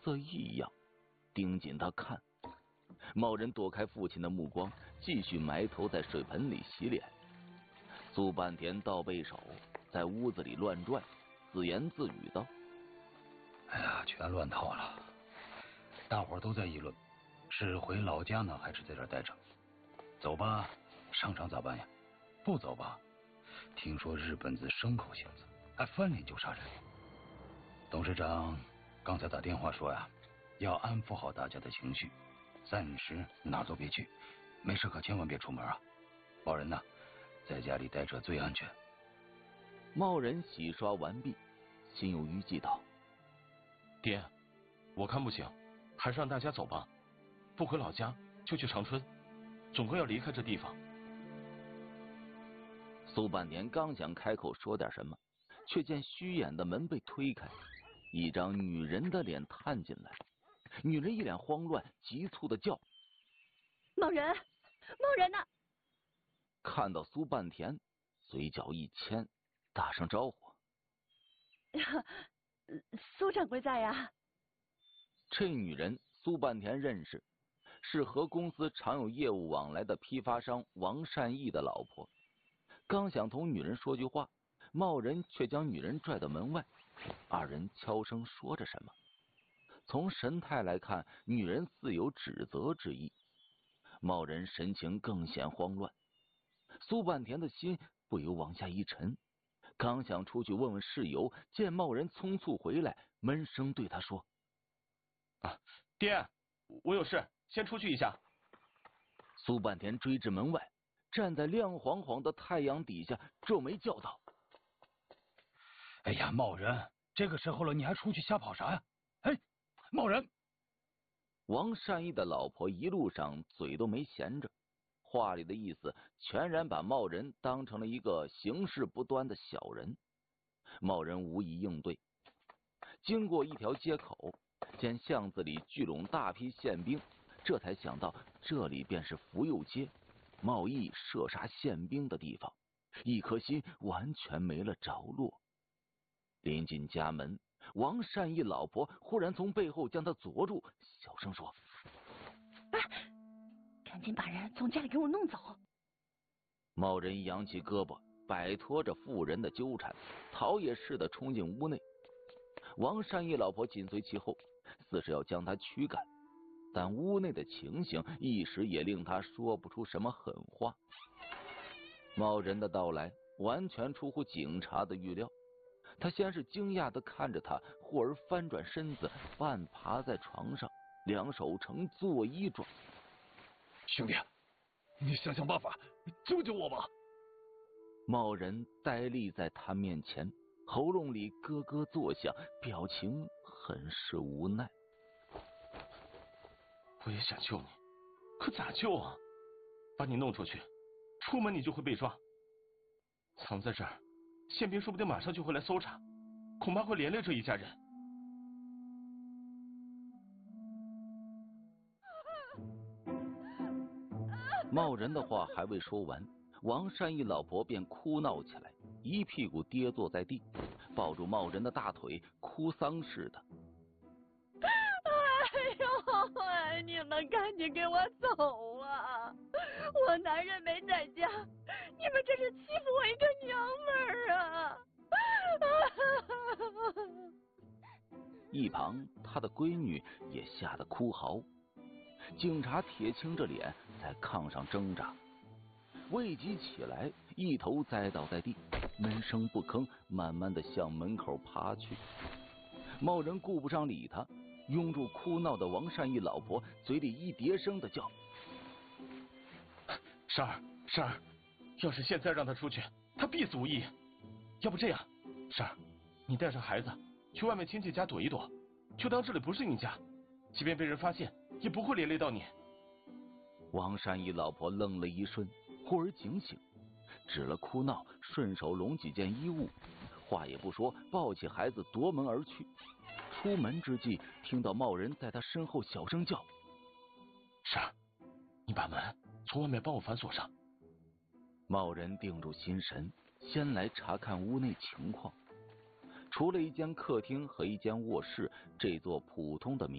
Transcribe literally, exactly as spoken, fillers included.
色异样，盯紧他看。茂人躲开父亲的目光，继续埋头在水盆里洗脸。苏半田倒背手，在屋子里乱转，自言自语道：“ 哎呀，全乱套了！大伙儿都在议论，是回老家呢，还是在这儿待着？走吧，上场咋办呀？不走吧，听说日本子牲口性子，还翻脸就杀人。董事长刚才打电话说呀，要安抚好大家的情绪，暂时哪儿都别去，没事可千万别出门啊！茂人呐，在家里待着最安全。” 茂人洗刷完毕，心有余悸道：“ 爹，我看不行，还是让大家走吧。不回老家就去长春，总归要离开这地方。” 苏半田刚想开口说点什么，却见虚掩的门被推开，一张女人的脸探进来。女人一脸慌乱，急促的叫：“ 茂人，茂人呢？” 看到苏半田，嘴角一牵，大声招呼：“ 苏掌柜在呀。” 这女人苏半田认识，是和公司常有业务往来的批发商王善义的老婆。刚想同女人说句话，茂人却将女人拽到门外，二人悄声说着什么。从神态来看，女人似有指责之意。茂人神情更显慌乱，苏半田的心不由往下一沉，刚想出去问问事由，见茂人匆促回来，闷声对他说：“ 啊，爹，我有事，先出去一下。” 苏半田追至门外，站在亮晃晃的太阳底下，皱眉叫道：“ 哎呀，茂人，这个时候了，你还出去瞎跑啥呀？哎，茂人！” 王善义的老婆一路上嘴都没闲着，话里的意思全然把茂人当成了一个行事不端的小人。茂人无意应对，经过一条街口，见巷子里聚拢大批宪兵，这才想到这里便是福佑街，贸易射杀宪兵的地方，一颗心完全没了着落。临近家门，王善义老婆忽然从背后将他捉住，小声说：“ 哎，赶紧把人从家里给我弄走！” 茂人扬起胳膊，摆脱着妇人的纠缠，逃也似的冲进屋内。王善义老婆紧随其后，似是要将他驱赶，但屋内的情形一时也令他说不出什么狠话。茂人的到来完全出乎警察的预料，他先是惊讶地看着他，忽而翻转身子，半爬在床上，两手呈作揖状：“ 兄弟，你想想办法救救我吧！” 茂人呆立在他面前，喉咙里咯咯作响，表情很是无奈。 “我也想救你，可咋救啊？把你弄出去，出门你就会被抓。藏在这儿，宪兵说不定马上就会来搜查，恐怕会连累这一家人。” 茂人的话还未说完，王善义老婆便哭闹起来，一屁股跌坐在地，抱住茂人的大腿，哭丧似的：“ 哎呦，哎，你们赶紧给我走啊！我男人没在家，你们这是欺负我一个娘们儿啊！” 一旁他的闺女也吓得哭嚎。警察铁青着脸在炕上挣扎，未及起来，一头栽倒在地，闷声不吭，慢慢的向门口爬去。茂人顾不上理他，拥住哭闹的王善义老婆，嘴里一叠声的叫：“ 婶儿，婶儿，要是现在让他出去，他必死无疑。要不这样，婶儿，你带上孩子去外面亲戚家躲一躲，就当这里不是你家，即便被人发现，也不会连累到你。” 王善义老婆愣了一瞬，忽而警醒，止了哭闹，顺手拢几件衣物，话也不说，抱起孩子夺门而去。出门之际，听到茂人在他身后小声叫：“ 婶儿，你把门从外面帮我反锁上。” 茂人定住心神，先来查看屋内情况。除了一间客厅和一间卧室，这座普通的民